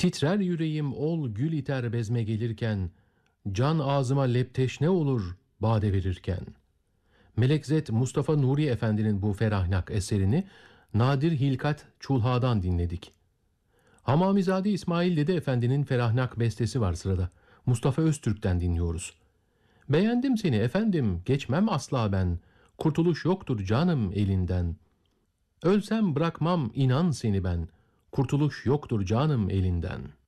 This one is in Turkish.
Titrer yüreğim ol gül iter bezme gelirken, can ağzıma lepteş ne olur bade verirken. Melekzet Mustafa Nuri Efendi'nin bu ferahnak eserini Nadir Hilkat Çulha'dan dinledik. Hamamizade İsmail Dede Efendi'nin ferahnak bestesi var sırada. Mustafa Öztürk'ten dinliyoruz. Beğendim seni efendim, geçmem asla ben. Kurtuluş yoktur canım elinden. Ölsem bırakmam inan seni ben. Kurtuluş yoktur canım elinden.''